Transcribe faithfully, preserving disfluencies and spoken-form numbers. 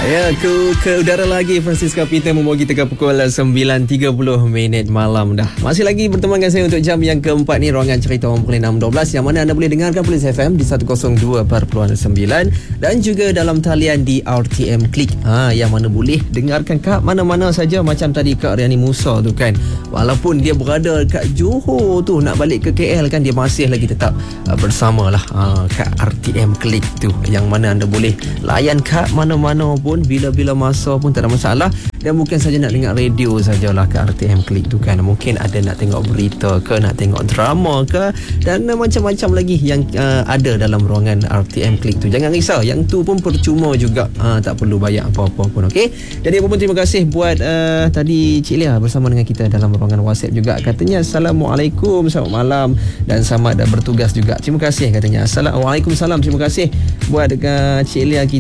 Ya, ke, ke udara lagi Francisca Peter membawa kita ke pukul sembilan tiga puluh minit malam dah. Masih lagi berteman dengan saya untuk jam yang keempat ni, ruangan cerita orang pukul enam dua belas, yang mana anda boleh dengarkan Police F M di seratus dua perpuluhan sembilan dan juga dalam talian di R T M Click. Ha, yang mana boleh dengarkan kat mana-mana saja, macam tadi Kak Riani Musa tu kan. Walaupun dia berada kat Johor tu, nak balik ke K L kan, dia masih lagi tetap uh, bersamalah uh, kat R T M Click tu, yang mana anda boleh layan kat mana-mana pun, bila-bila masa pun tak ada masalah. Dan bukan saja nak dengar radio sajalah ke R T M Click tu kan, mungkin ada nak tengok berita ke, nak tengok drama ke, dan uh, macam-macam lagi yang uh, ada dalam ruangan R T M Click tu. Jangan risau, yang tu pun percuma juga, uh, tak perlu bayar apa-apa pun. Okey, jadi apa pun terima kasih buat uh, tadi Cik Lia bersama dengan kita dalam ruangan WhatsApp juga. Katanya Assalamualaikum, selamat malam dan selamat bertugas juga. Terima kasih katanya. Assalamualaikum, salam, terima kasih buat uh, Cik Lia kita.